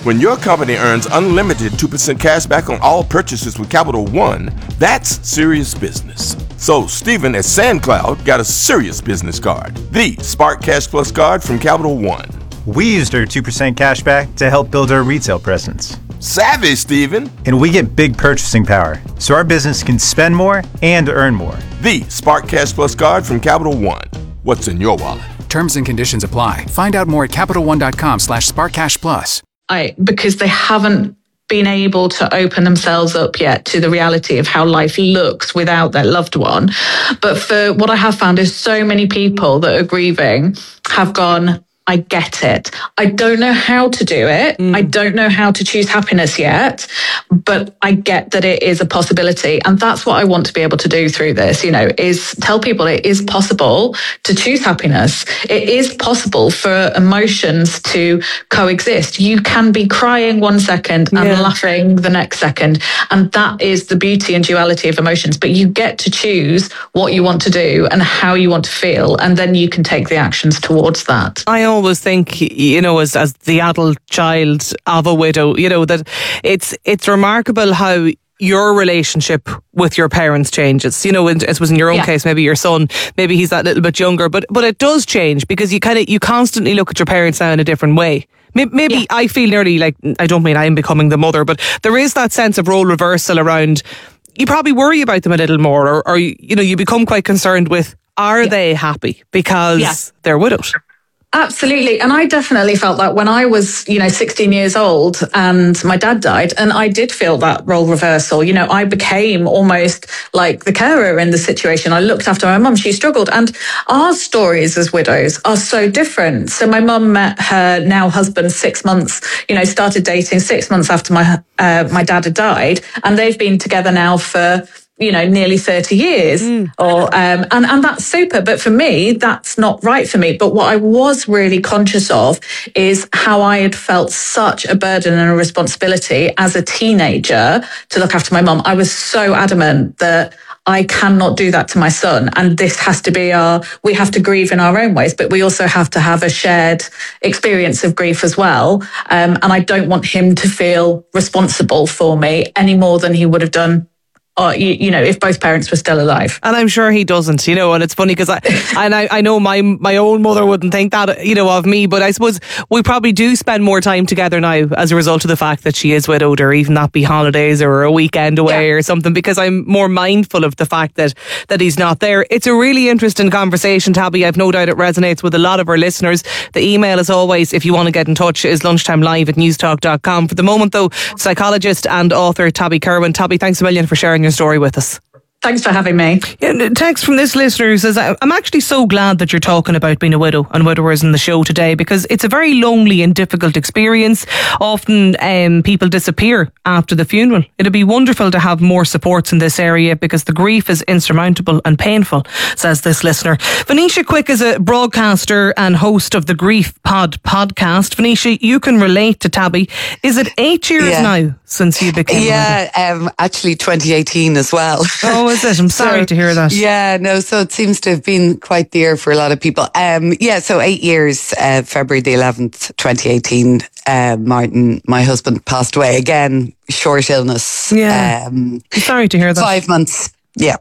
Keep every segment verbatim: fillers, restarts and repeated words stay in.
When your company earns unlimited two percent cash back on all purchases with Capital One, that's serious business. So Stephen at SandCloud got a serious business card, the Spark Cash Plus card from Capital One. We used our two percent cash back to help build our retail presence. Savvy, Stephen. And we get big purchasing power, so our business can spend more and earn more. The Spark Cash Plus card from Capital One. What's in your wallet? Terms and conditions apply. Find out more at CapitalOne.com slash SparkCashPlus. I, because they haven't been able to open themselves up yet to the reality of how life looks without their loved one. But for what I have found is so many people that are grieving have gone, I get it. I don't know how to do it. Mm. I don't know how to choose happiness yet, but I get that it is a possibility. And that's what I want to be able to do through this, you know, is tell people it is possible to choose happiness. It is possible for emotions to coexist. You can be crying one second and yeah. laughing the next second. And that is the beauty and duality of emotions. But you get to choose what you want to do and how you want to feel. And then you can take the actions towards that. I always think, you know, as as the adult child of a widow, you know, that it's it's remarkable how your relationship with your parents changes. You know, I suppose in your own yeah. case, maybe your son, maybe he's that little bit younger, but but it does change because you kind of you constantly look at your parents now in a different way. Maybe yeah. I feel nearly like, I don't mean I'm becoming the mother, but there is that sense of role reversal around. You probably worry about them a little more, or, or you know, you become quite concerned with, are yeah. they happy because yeah. they're widowed? Absolutely. And I definitely felt that when I was, you know, sixteen years old and my dad died, and I did feel that role reversal. You know, I became almost like the carer in the situation. I looked after my mum. She struggled. And our stories as widows are so different. So my mum met her now husband six months, you know, started dating six months after my, uh, my dad had died. And they've been together now for, you know, nearly thirty years mm. or, um, and, and that's super. But for me, that's not right for me. But what I was really conscious of is how I had felt such a burden and a responsibility as a teenager to look after my mum. I was so adamant that I cannot do that to my son. And this has to be our, we have to grieve in our own ways, but we also have to have a shared experience of grief as well. Um, and I don't want him to feel responsible for me any more than he would have done, or, you, you know, if both parents were still alive. And I'm sure he doesn't, you know, and it's funny because I, and I, I know my, my own mother wouldn't think that, you know, of me, but I suppose we probably do spend more time together now as a result of the fact that she is widowed, or even that be holidays or a weekend away yeah. or something, because I'm more mindful of the fact that, that he's not there. It's a really interesting conversation, Tabby. I've no doubt it resonates with a lot of our listeners. The email, as always, if you want to get in touch, is lunchtimelive at newstalk dot com. For the moment, though, psychologist and author Tabby Kirwan. Tabby, thanks a million for sharing your story with us. Thanks for having me. Yeah, text from this listener who says, I'm actually so glad that you're talking about being a widow and widowers in the show today, because it's a very lonely and difficult experience. Often um, people disappear after the funeral. It'd be wonderful to have more supports in this area because the grief is insurmountable and painful, says this listener. Venetia Quick is a broadcaster and host of the Grief Pod podcast. Venetia, you can relate to Tabby. Is it eight years yeah. now since you became yeah, a widow? Yeah, um, actually twenty eighteen as well. Oh, is it? I'm sorry so, to hear that. Yeah, no, so it seems to have been quite the year for a lot of people. Um, yeah, so eight years, uh, February the eleventh, twenty eighteen, uh, Martin, my husband, passed away again, short illness. Yeah. Um, sorry to hear that. Five months. Yeah.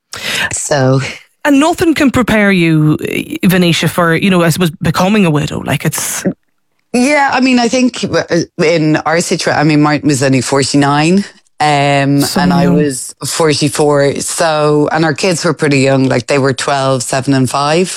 So. And nothing can prepare you, Venetia, for, you know, I suppose, becoming a widow. Like it's... Yeah, I mean, I think in our situation, I mean, Martin was only forty-nine. Um, so and young. I was forty-four. So, and our kids were pretty young, like they were twelve, seven and five.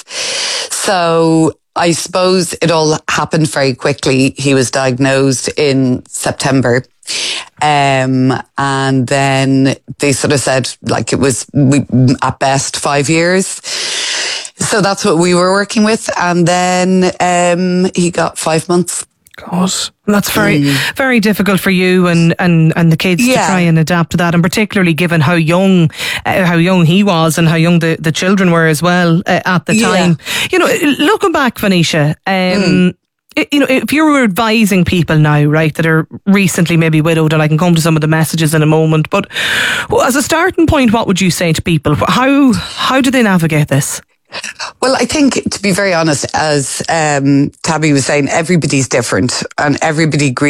So I suppose it all happened very quickly. He was diagnosed in September. Um, and then they sort of said like it was we, at best five years. So that's what we were working with. And then, um, he got five months. God, that's very, mm. very difficult for you and, and, and the kids yeah. to try and adapt to that, and particularly given how young, uh, how young he was and how young the, the children were as well uh, at the time. Yeah. You know, looking back, Venetia, um, mm. you know, if you were advising people now, right, that are recently maybe widowed, and I can come to some of the messages in a moment, but as a starting point, what would you say to people? How how do they navigate this? Well, I think, to be very honest, as um, Tabby was saying, everybody's different and everybody grieves